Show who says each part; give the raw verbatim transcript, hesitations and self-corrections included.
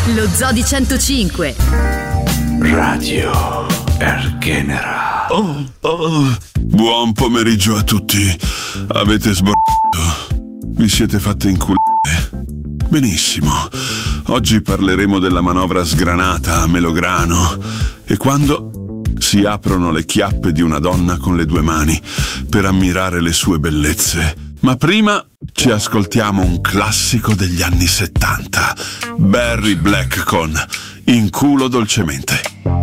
Speaker 1: Lo Zoo di centocinque.
Speaker 2: Radio Ergenera.
Speaker 3: Oh, oh. Buon pomeriggio a tutti. Avete sborrato? Vi siete fatte inculare? Benissimo. Oggi parleremo della manovra sgranata a melograno e quando si aprono le chiappe di una donna con le due mani per ammirare le sue bellezze. Ma prima ci ascoltiamo un classico degli anni settanta, Barry Black con In culo dolcemente.